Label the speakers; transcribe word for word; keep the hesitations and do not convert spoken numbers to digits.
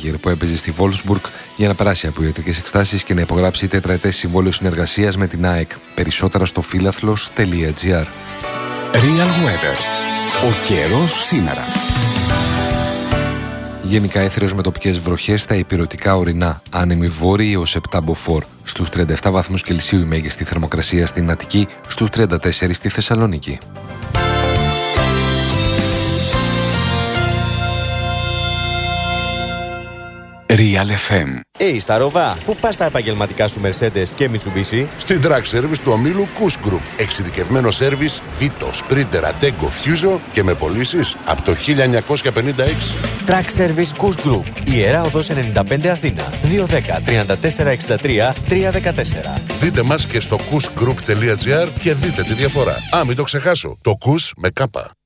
Speaker 1: Γκάλαγερ που έπαιζε στη Βόλσμπουργκ για να περάσει από ιατρικές εξετάσεις και να υπογράψει τετραετές συμβόλαιο συνεργασίας με την ΑΕΚ. Περισσότερα στο φίλαθλος τελεία τζι άρ.
Speaker 2: Real Weather. Ο καιρός σήμερα.
Speaker 1: Γενικά έθριος με τοπικές βροχές στα ηπειρωτικά ορεινά. Άνεμοι βόρειοι ως επτά μποφόρ. Στους τριάντα επτά βαθμούς Κελσίου η μέγιστη θερμοκρασία στην Αττική, στους τριάντα τέσσερα στη Θεσσαλονίκη.
Speaker 2: Real εφ εμ.
Speaker 3: Hey, στα Ροβά, πού πας τα επαγγελματικά σου Mercedes και Mitsubishi?
Speaker 4: Στην Track Service του ομίλου Kuss Group. Εξειδικευμένο σέρβις Vito, Sprinter, Attego, Fuso και με πωλήσεις από το χίλια εννιακόσια πενήντα έξι.
Speaker 3: Track Service Kuss Group. Ιερά Οδός ενενήντα πέντε Αθήνα. δύο ένα μηδέν, τρία τέσσερα έξι τρία, τρία ένα τέσσερα.
Speaker 4: Δείτε μας και στο kussgroup τελεία τζι άρ και δείτε τη διαφορά. Α, μην το ξεχάσω. Το Kuss με κάπα.